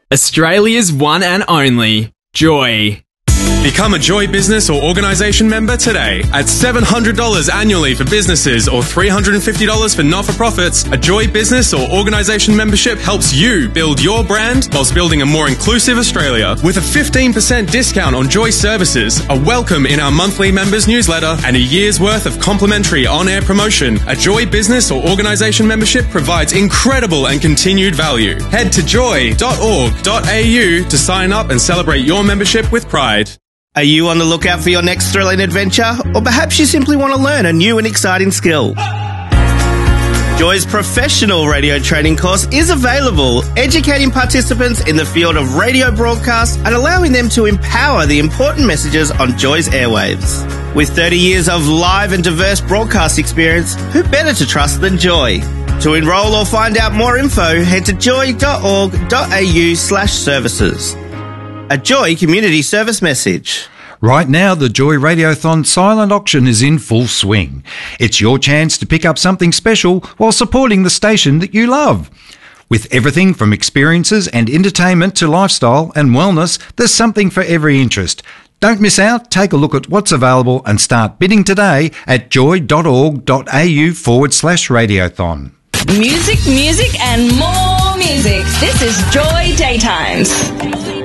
Australia's one and only Joy. Become a Joy business or organisation member today. At $700 annually for businesses or $350 for not-for-profits, a Joy business or organisation membership helps you build your brand whilst building a more inclusive Australia. With a 15% discount on Joy services, a welcome in our monthly members newsletter, and a year's worth of complimentary on-air promotion, a Joy business or organisation membership provides incredible and continued value. Head to joy.org.au to sign up and celebrate your membership with pride. Are you on the lookout for your next thrilling adventure? Or perhaps you simply want to learn a new and exciting skill? Joy's professional radio training course is available, educating participants in the field of radio broadcast and allowing them to empower the important messages on Joy's airwaves. With 30 years of live and diverse broadcast experience, who better to trust than Joy? To enrol or find out more info, head to joy.org.au/services. A Joy community service message. Right now, the Joy Radiothon silent auction is in full swing. It's your chance to pick up something special while supporting the station that you love. With everything from experiences and entertainment to lifestyle and wellness, there's something for every interest. Don't miss out. Take a look at what's available and start bidding today at joy.org.au/radiothon. Music, and more music. This is Joy Daytimes.